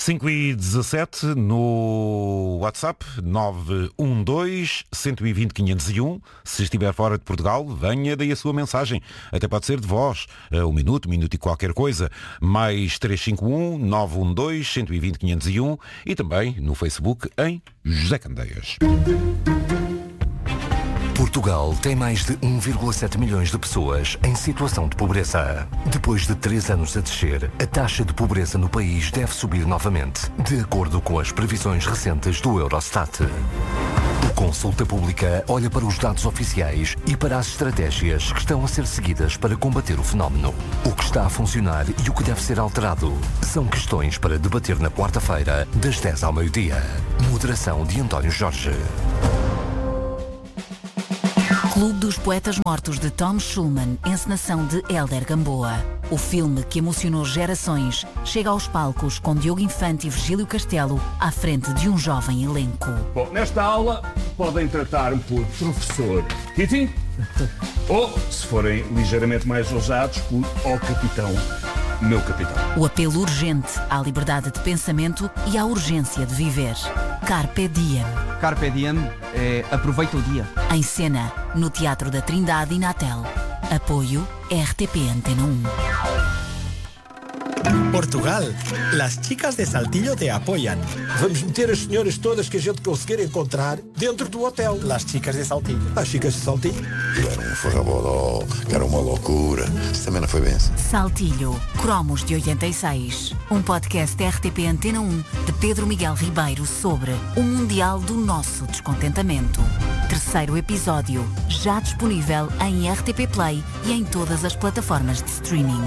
5h17 no WhatsApp 912-120-501. Se estiver fora de Portugal, venha daí a sua mensagem. Até pode ser de voz, um minuto e qualquer coisa. Mais 351-912-120-501 e também no Facebook em José Candeias. Portugal tem mais de 1,7 milhões de pessoas em situação de pobreza. Depois de 3 anos a descer, a taxa de pobreza no país deve subir novamente, de acordo com as previsões recentes do Eurostat. O Consulta Pública olha para os dados oficiais e para as estratégias que estão a ser seguidas para combater o fenómeno. O que está a funcionar e o que deve ser alterado são questões para debater na quarta-feira, das 10 ao meio-dia. Moderação de António Jorge. Clube dos Poetas Mortos de Tom Schulman, encenação de Hélder Gamboa. O filme que emocionou gerações chega aos palcos com Diogo Infante e Virgílio Castelo à frente de um jovem elenco. Bom, nesta aula podem tratar-me por professor Titi ou, se forem ligeiramente mais ousados, por ó capitão, meu capitão. O apelo urgente à liberdade de pensamento e à urgência de viver. Carpe Diem. Carpe Diem é aproveita o dia. Em cena, no Teatro da Trindade e Natel. Apoio RTP Antena 1. Portugal, las chicas de Saltillo te apoyan. Vamos meter as senhoras todas que a gente conseguir encontrar dentro do hotel. Las chicas de Saltillo. As chicas de Saltillo. Era um farrabodó, que era uma loucura. Isso também não foi bem assim. Saltillo, Cromos de 86. Um podcast RTP Antena 1 de Pedro Miguel Ribeiro sobre o Mundial do Nosso Descontentamento. Terceiro episódio, já disponível em RTP Play e em todas as plataformas de streaming.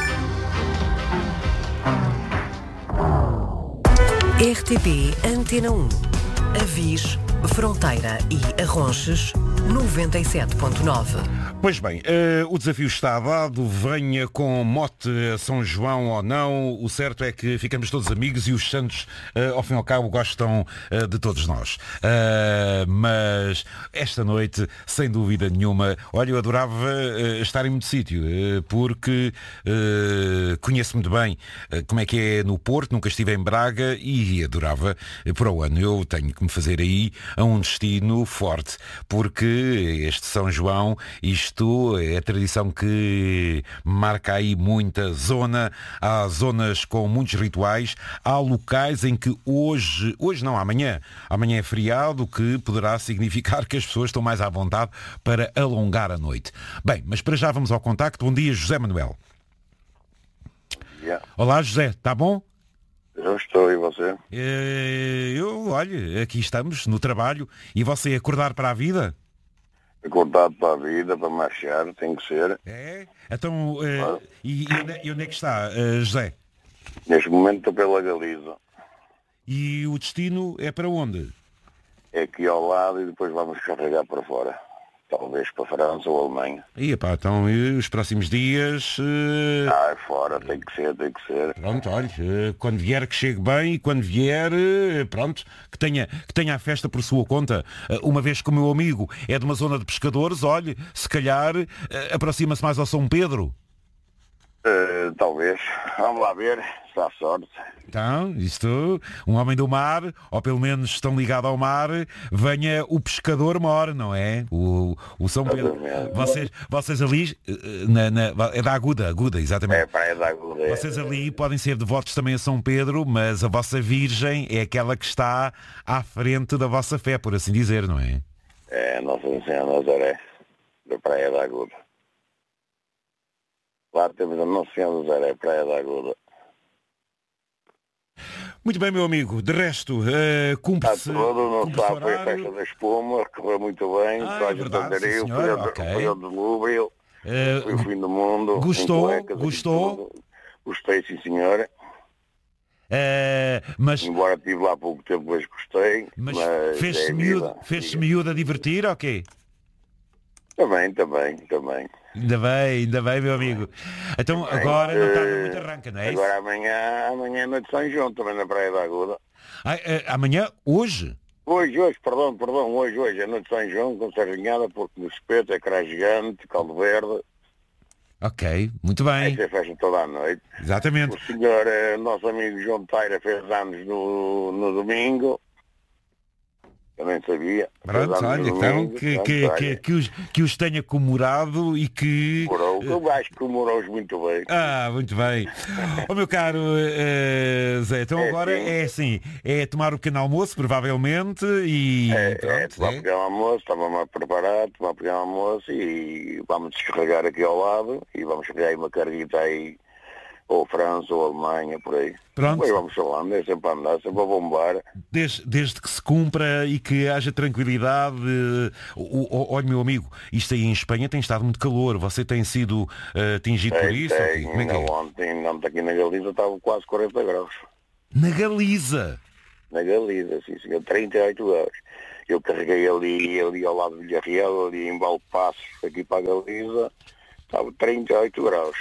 RTP Antena 1. Avis, Fronteira e Arronches, 97.9. Pois bem, o desafio está dado, venha com mote a São João ou não, o certo é que ficamos todos amigos e os santos, ao fim e ao cabo, gostam de todos nós. Mas esta noite, sem dúvida nenhuma, olha, eu adorava estar em muito sítio, porque conheço muito bem como é que é no Porto, nunca estive em Braga e adorava, para o ano, eu tenho que me fazer aí a um destino forte, porque este São João, isto é a tradição que marca aí muita zona, há zonas com muitos rituais, há locais em que hoje não, amanhã é feriado, que poderá significar que as pessoas estão mais à vontade para alongar a noite. Bem, mas para já vamos ao contacto. Bom dia, José Manuel. Yeah. Olá, José, está bom? Eu estou, e você? Olha, aqui estamos, no trabalho, e você acordar para a vida? Acordado para a vida, para marchar, tem que ser. É? Então, e onde é que está, José? Neste momento estou pela Galiza. E o destino é para onde? É aqui ao lado e depois vamos carregar para fora. Talvez para a França ou a Alemanha. E epá, então e os próximos dias... É fora, tem que ser. Pronto, olha, quando vier que chegue bem e quando vier, pronto, que tenha a festa por sua conta. Uma vez que o meu amigo é de uma zona de pescadores, olha, se calhar aproxima-se mais ao São Pedro. Talvez. Vamos lá ver, se há sorte. Então, isto, um homem do mar, ou pelo menos estão ligados ao mar, venha o pescador mora, não é? O São Pedro. Vocês ali, é da Aguda, exatamente. É, Praia da Aguda. Vocês ali podem ser devotos também a São Pedro, mas a vossa Virgem é aquela que está à frente da vossa fé, por assim dizer, não é? É, Nossa Senhora Nazaré, da Praia da Aguda. Lá temos a Nossa Senhora Nazaré, Praia da Aguda. Muito bem, meu amigo. De resto, cumpre-se... Está tudo, não sabe, foi a festa da espuma, correu muito bem, é verdade, sim, senhor. Foi o dilúvio, foi o fim do mundo. Gostou? Gostei, sim, senhora. Mas... Embora estive lá há pouco tempo, hoje gostei. Mas fez-se miúdo a divertir, ok? Também. Ainda bem, meu amigo. Então agora não está muito arranca, não é isso? Agora amanhã é noite de São João, também na Praia da Aguda. Amanhã? Hoje? Hoje, perdão, hoje é noite de São João, com sardinhada, porco no espeto, ecrã gigante, caldo verde. Ok, muito bem. Essa é festa toda a noite. Exatamente. O senhor, nosso amigo João Teira, fez anos no domingo. Eu nem sabia. Pronto, olha, então que os tenha comemorado e que... Eu acho que comemorou-os muito bem. Muito bem. Meu caro Zé, então agora é assim, é tomar o pequeno almoço, provavelmente, e... Tomar o pequeno almoço, estava-me a preparar, tomar o pequeno almoço e vamos descarregar aqui ao lado e vamos pegar aí uma carguita aí, ou França, ou Alemanha, por aí. Pronto. Depois vamos falando, é sempre a andar, sempre a bombar. Desde que se cumpra e que haja tranquilidade. Olha, meu amigo, isto aí em Espanha tem estado muito calor. Você tem sido atingido por isso? Como é que é? Ontem aqui na Galiza estava quase 40 graus. Na Galiza? Na Galiza, sim, senhor, 38 graus. Eu carreguei ali ao lado de Villarreal, ali em Valpassos, aqui para a Galiza, estava 38 graus.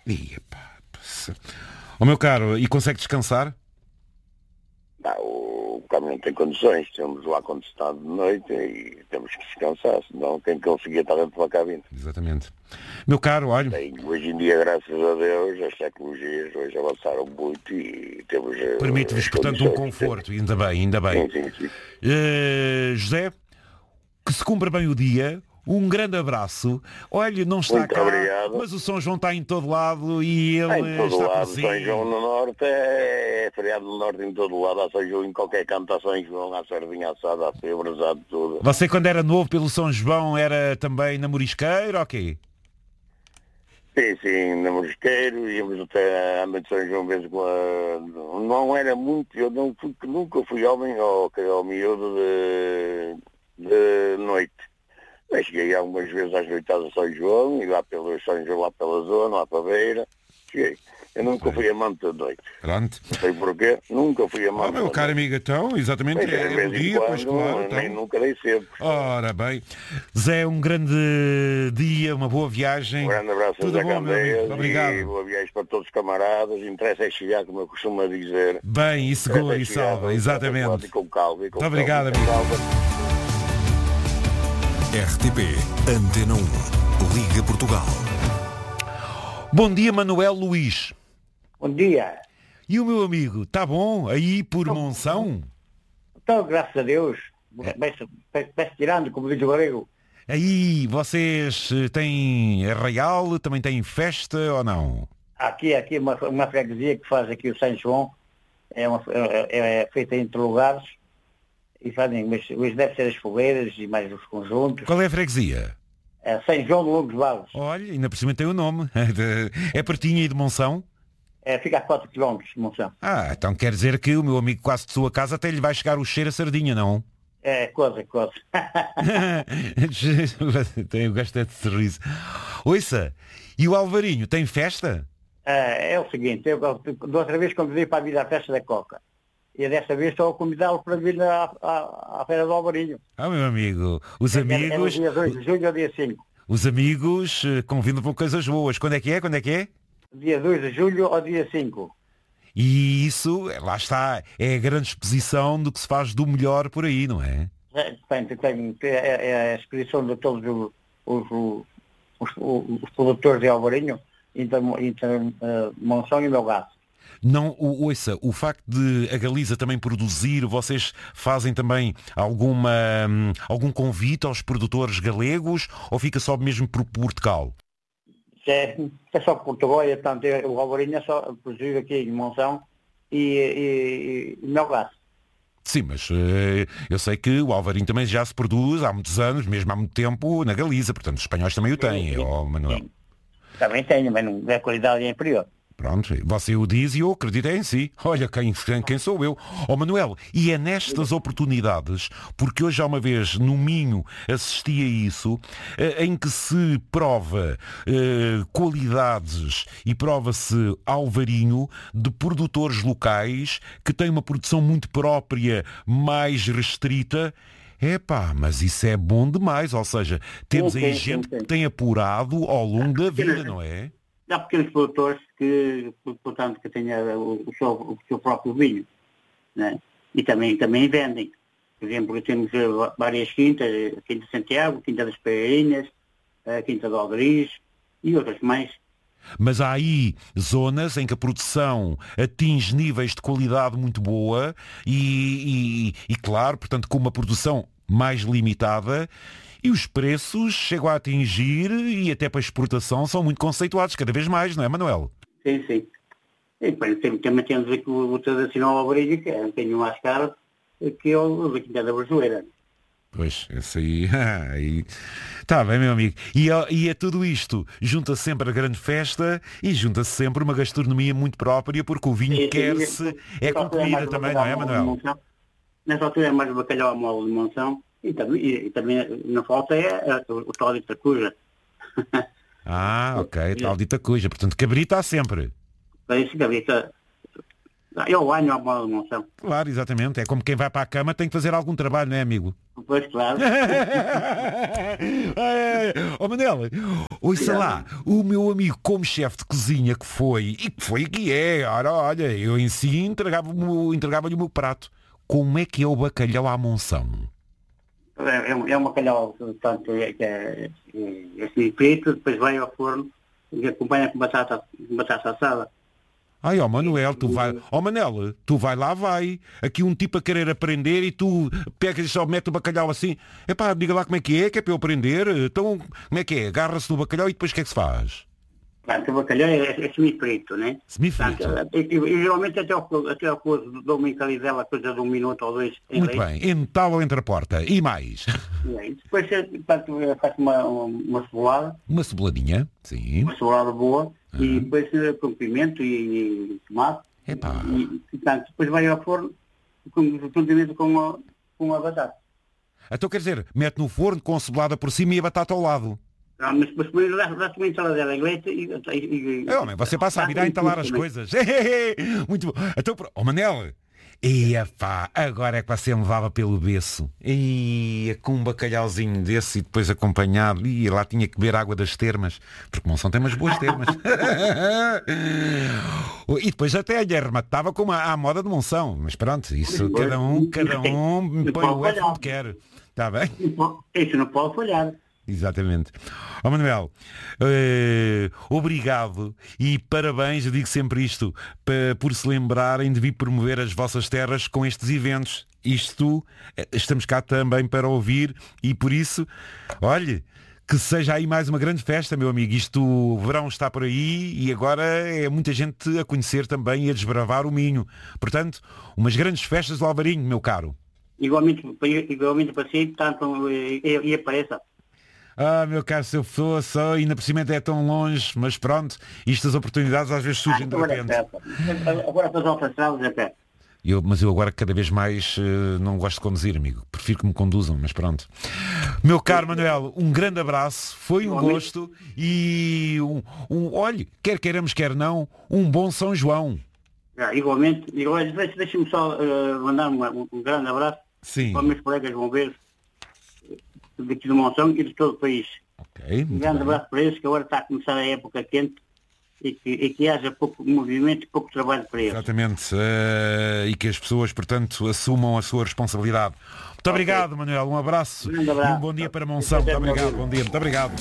Meu caro, e consegue descansar? Não, o caminhão tem condições, temos o ar-condicionado de noite e temos que descansar, senão quem conseguia estar dentro da cabine. Exatamente. Meu caro, olha... Hoje em dia, graças a Deus, as tecnologias hoje avançaram muito e temos... Permite-vos, portanto, um conforto, ainda bem. Sim. José, que se cumpra bem o dia... Um grande abraço. Olha, não está muito cá, obrigado. Mas o São João está em todo lado e ele em todo está lado. por si. São João no Norte é feriado no Norte em todo lado. Há São João em qualquer canto, há São João, há sardinha assada, há febre, há tudo. Você quando era novo pelo São João era também na Morisqueira ou quê? Sim, na Morisqueiro, íamos até à noite de São João, vezes não era muito, eu nunca fui homem ao miúdo de noite. Eu cheguei algumas vezes às noitadas de São João, e lá pelo São João, lá pela zona, lá para a beira. Cheguei. Eu nunca fui amante da noite. Pronto. Não sei porquê, nunca fui amante. Meu caro amigo, então, exatamente, é o dia, pois claro. Nem nunca dei sempre. Ora bem. Zé, um grande dia, uma boa viagem. Um grande abraço a Zé Candeias. Obrigado. E boa viagem para todos os camaradas. Interessa é chegar, como eu costumo dizer. Bem, e segura e salva, exatamente. Com calma. Muito obrigado, amigo. RTP Antena 1, Liga Portugal. Bom dia, Manuel Luís. Bom dia. E o meu amigo, está bom aí por Monção? Então, graças a Deus. Vai-se tirando, como diz o grego. Aí, vocês têm arraial, também têm festa ou não? Aqui uma freguesia que faz aqui o São João. É feita entre lugares. E fazem, mas hoje deve ser as fogueiras e mais os conjuntos. Qual é a freguesia? É São João de Longos Vales. Olha, ainda por cima tem o nome. É pertinho aí de Monção? Fica a 4 km de Monção. Então quer dizer que o meu amigo quase de sua casa até lhe vai chegar o cheiro a sardinha, não? Coisa. Eu gosto de sorriso. Ouça, e o Alvarinho, tem festa? É o seguinte, eu da outra vez convidei para vir à festa da Coca. E desta vez estou a convidá-lo para vir à Feira do Alvarinho. Meu amigo, os amigos... É no dia 2 de julho ao dia 5. Os amigos convidam para coisas boas. Quando é que é? Dia 2 de julho ao dia 5. E isso, lá está, é a grande exposição do que se faz do melhor por aí, não é? É a exposição de todos os produtores de Alvarinho, entre Monção e Melgaço. Não, ouça, o facto de a Galiza também produzir, vocês fazem também algum convite aos produtores galegos ou fica só mesmo por Portugal? É só Portugal, portanto, o Alvarinho é só produzido aqui em Monção e Melgaço. Sim, mas eu sei que o Alvarinho também já se produz há muitos anos, mesmo há muito tempo, na Galiza, portanto os espanhóis também o têm, Manuel. Sim. Também tenho, mas não, a qualidade é inferior. Pronto, você o diz e eu acredito em si. Olha, quem sou eu? Manuel, e é nestas oportunidades, porque hoje há uma vez no Minho assisti a isso, em que se prova qualidades e prova-se alvarinho de produtores locais que têm uma produção muito própria, mais restrita. Mas isso é bom demais, ou seja, temos aí gente que tem apurado ao longo da vida, não é? Há pequenos produtores que, portanto, que tenham o seu próprio vinho, né? E também vendem. Por exemplo, temos várias quintas, a Quinta de Santiago, a Quinta das Pereirinhas, a Quinta do Algariz e outras mais. Mas há aí zonas em que a produção atinge níveis de qualidade muito boa e claro, portanto, com uma produção mais limitada, e os preços chegam a atingir, e até para a exportação, são muito conceituados, cada vez mais, não é, Manuel? Sim, sim. E depois também temos aqui o tradicional obrigo, que é um bocadinho mais caro, que é o da Quinta da Brasileira. Pois, esse aí... Está bem, meu amigo. E a tudo isto, junta-se sempre a grande festa e junta-se sempre uma gastronomia muito própria, porque o vinho quer-se... É com comida também, não é, Manuel? Nessa altura é mais o bacalhau à mola de Monção e também não falta o tal de Itacuja. Ok, tal de Itacuja. Portanto, cabrita há sempre. Esse cabrita... É o banho à mola de Monção. Claro, exatamente. É como quem vai para a cama tem que fazer algum trabalho, não é, amigo? Pois, claro. Manel, ouça lá, o meu amigo como chefe de cozinha que foi que é, olha, eu em si entregava-lhe o meu prato. Como é que é o bacalhau à Monção? É um bacalhau, portanto, que é assim frito, depois vai ao forno e acompanha com batata assada. Ai, Manuel, Manel, tu vai. Aqui um tipo a querer aprender e tu pegas e só mete o bacalhau assim. Epá, diga lá como é que é para eu aprender. Então, como é que é? Agarra-se no bacalhau e depois o que é que se faz? O bacalhau é semi-frito, né? Semi-frito. E geralmente até ao cozo dou uma encalidela, coisa de 1 minuto ou 2. Muito bem, entala entre a porta. E mais? E depois faço uma cebolada. Uma ceboladinha, sim. Uma cebolada boa. E depois com pimento e tomate. E portanto, depois vai ao forno juntamente com a batata. Então quer dizer, mete no forno com a cebolada por cima e a batata ao lado. Mas primeiro dá-se uma entaladela inglesa você passa a virar a entalar as coisas. Muito bom. Então, Manel, agora é que você me levava pelo berço. Com um bacalhauzinho desse e depois acompanhado. E lá tinha que beber água das termas, porque Monção tem umas boas termas. E depois até lhe arrematava como à moda de Monção. Mas pronto, isso cada um põe o F onde quer. Está bem? Isso não pode falhar. Exatamente. Manuel, obrigado e parabéns, eu digo sempre isto, por se lembrarem de vir promover as vossas terras com estes eventos. Estamos cá também para ouvir e por isso, olhe, que seja aí mais uma grande festa, meu amigo. O verão está por aí e agora é muita gente a conhecer também e a desbravar o Minho. Portanto, umas grandes festas do Alvarinho, meu caro. Igualmente para si, tanto e apareça. Meu caro, se eu fosse, ainda por cima é tão longe, mas pronto, as oportunidades às vezes surgem de repente. Agora para os alfaçados é perto. Mas eu agora cada vez mais não gosto de conduzir, amigo. Prefiro que me conduzam, mas pronto. Meu caro Manuel, um grande abraço, foi um gosto e olhe, quer queiramos, quer não, um bom São João. Igualmente, deixa-me só mandar um grande abraço para os meus colegas bombeiros daqui de Monção e de todo o país. Um grande abraço para eles, que agora está a começar a época quente e que haja pouco movimento e pouco trabalho para eles. Exatamente, e que as pessoas, portanto, assumam a sua responsabilidade. Muito obrigado, Manuel, um abraço e um bom dia para Monção. Muito obrigado, bom dia, muito obrigado.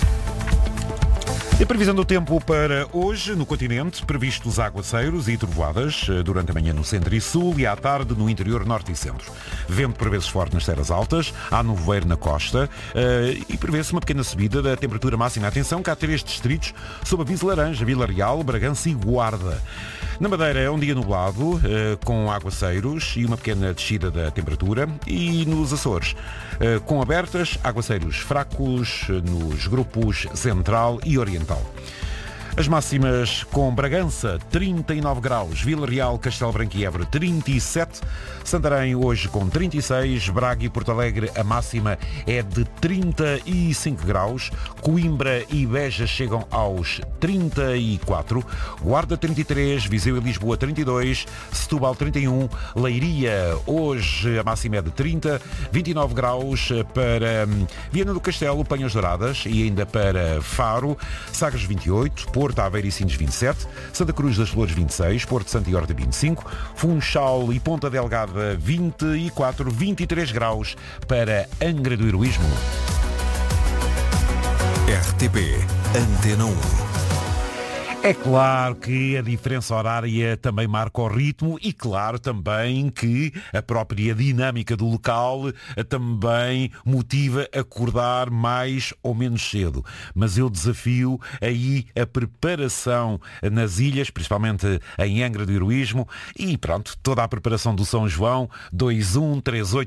E a previsão do tempo para hoje no continente, previstos aguaceiros e trovoadas durante a manhã no centro e sul e à tarde no interior norte e centro. Vento por vezes forte nas terras altas, há nevoeiro na costa e prevê-se uma pequena subida da temperatura máxima. Atenção que há 3 distritos sob aviso laranja, Vila Real, Bragança e Guarda. Na Madeira é um dia nublado, com aguaceiros e uma pequena descida da temperatura. E nos Açores, com abertas, aguaceiros fracos nos grupos central e oriental. As máximas com Bragança, 39 graus, Vila Real, Castelo Branco e Évora, 37, Santarém hoje com 36, Braga e Porto Alegre a máxima é de 35 graus, Coimbra e Beja chegam aos 34, Guarda 33, Viseu e Lisboa 32, Setúbal 31, Leiria hoje a máxima é de 30, 29 graus para Viana do Castelo, Penhas Douradas e ainda para Faro, Sagres 28, Porto Aveiro e Sines 27, Santa Cruz das Flores 26, Porto Santo e Horta 25, Funchal e Ponta Delgada 24, 23 graus para Angra do Heroísmo. RTP Antena 1. É claro que a diferença horária também marca o ritmo e claro também que a própria dinâmica do local também motiva a acordar mais ou menos cedo. Mas eu desafio aí a preparação nas ilhas, principalmente em Angra do Heroísmo, e pronto, toda a preparação do São João.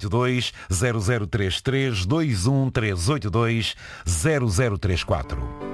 21382 0033 21382 0034.